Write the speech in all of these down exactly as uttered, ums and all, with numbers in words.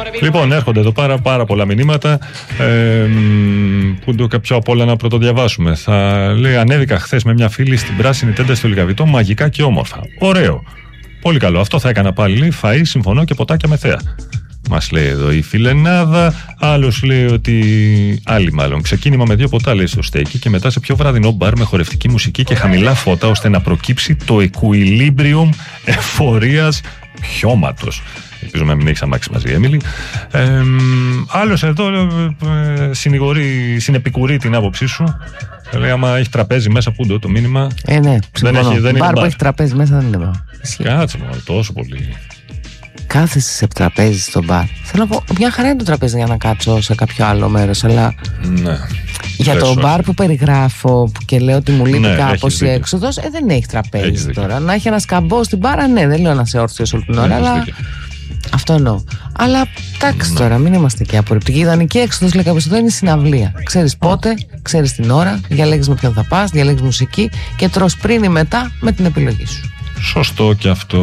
Λοιπόν, έρχονται εδώ πάρα, πάρα πολλά μηνύματα ε, που το πιο απ' όλα να πρωτοδιαβάσουμε. Θα λέει: ανέβηκα χθες με μια φίλη στην πράσινη τέντα στο Λιγαβητό, μαγικά και όμορφα. Ωραίο. Πολύ καλό. Αυτό θα έκανα πάλι. Λέει, φαΐ, συμφωνώ, και ποτάκια με θέα. Μας λέει εδώ η φιλενάδα. Άλλος λέει ότι. Άλλη μάλλον. Ξεκίνημα με δύο ποτά, λέει, στο στέκι, και μετά σε πιο βραδινό μπαρ με χορευτική μουσική και χαμηλά φώτα, ώστε να προκύψει το equilibrium εφορίας πιώματος. Ελπίζω να μην έχεις αμάξει μαζί, Έμιλι. Ε, άλλος εδώ ε, συνηγορεί, συνεπικουρεί την άποψή σου. Λέει, άμα έχει τραπέζι μέσα, πού το, το μήνυμα. Ε, ναι, δεν έχει, δεν μπαρ είναι που έχει τραπέζι μέσα δεν είναι μπαρ. Κάτσε μόνο, τόσο πολύ. Κάθεσαι σε τραπέζι στο μπαρ. Θέλω να πω, μια χαρά είναι το τραπέζι για να κάτσω σε κάποιο άλλο μέρος, αλλά. Ναι. Για το μπαρ που περιγράφω και λέω ότι μου λείπει ναι, κάπως η έξοδος, ε, δεν έχει τραπέζι έχεις τώρα. δίκιο. Να έχει ένα σκαμπό στην μπάρα, ναι, δεν λέω να σε όρθιος όλη την ώρα, αλλά. Δίκιο. Αυτό εννοώ. Αλλά εντάξει ναι. Τώρα, μην είμαστε και απορριπτικοί. Η ιδανική έξοδος, λέει κάποιος εδώ, είναι η συναυλία. Ξέρεις πότε, ξέρεις την ώρα, διαλέγεις με ποιον θα πας, διαλέγεις μουσική και τρως πριν ή μετά με την επιλογή σου. Σωστό και αυτό.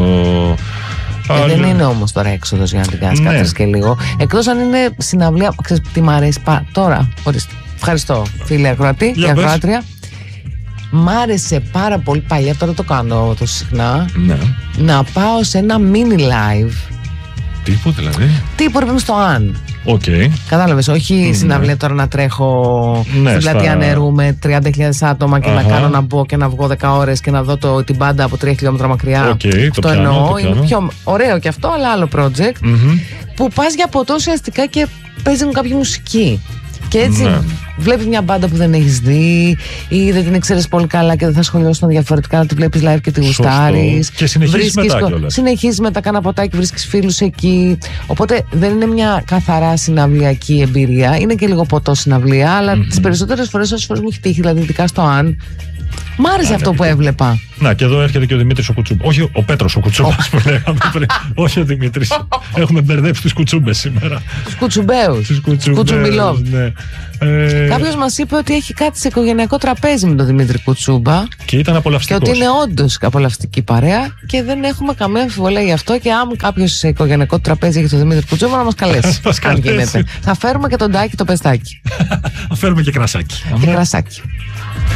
Ε, Άλλη... Δεν είναι όμως τώρα έξοδος για να την κάνεις ναι. κάθεσαι και λίγο. Εκτός αν είναι συναυλία, ξέρεις τι μ' αρέσει πα... τώρα. Ορίστε. Ευχαριστώ, φίλε ακροατή και ακροάτρια. Μ' άρεσε πάρα πολύ παλιά, τώρα το κάνω τόσο συχνά, ναι. να πάω σε ένα mini live. Τύπου δηλαδή. Τύπου ρε στο αν. Okay. Κατάλαβες, όχι mm, συναυλία τώρα να τρέχω ναι, στην πλατεία στα... νερού με τριάντα χιλιάδες άτομα και uh-huh. να κάνω να μπω και να βγω δέκα ώρες και να δω το, την μπάντα από τρία χιλιόμετρα μακριά. Okay, αυτό το εννοώ. πιάνω, το είναι πιο ωραίο και αυτό, αλλά άλλο project. Mm-hmm. Που πας για ποτό ουσιαστικά και παίζουν κάποια μουσική. Και έτσι ναι. Βλέπεις μια μπάντα που δεν έχεις δει ή δεν την ξέρεις πολύ καλά και δεν θα σχολιάσουν διαφορετικά, να τη βλέπεις live και τη γουστάρεις. Και συνεχίζεις μετά κιόλας. Συνεχίζεις μετά, κάνα ποτάκι, βρίσκεις φίλους εκεί. Οπότε δεν είναι μια καθαρά συναυλιακή εμπειρία. Είναι και λίγο ποτό συναυλία, αλλά mm-hmm. τις περισσότερες φορές, όσες φορές μου έχει τύχει, δηλαδή ειδικά στο αν, μ' άρεσε αυτό που έβλεπα. Να, και εδώ έρχεται και ο Δημήτρης ο Κουτσούμπας. Όχι ο Πέτρος ο Κουτσούμπας που λέγαμε πριν. Όχι ο Δημήτρης. Έχουμε μπερδέψει τους κουτσούμπες σήμερα. Τους κουτσουμπέους. Τους κουτσουμπέους. Ναι. Ε... Κάποιος μας είπε ότι έχει κάτι σε οικογενειακό τραπέζι με τον Δημήτρη Κουτσούμπα. Και ήταν απολαυστικός. Και ότι είναι όντως απολαυστική παρέα και δεν έχουμε καμία αμφιβολία γι' αυτό. Και αν κάποιος σε οικογενειακό τραπέζι έχει τον Δημήτρη Κουτσούμπα, να μας καλέσει. Αν γίνεται. Θα φέρουμε και τον Τάκη το πεστάκι. Θα φέρουμε και κρασάκι. Και κρασάκι.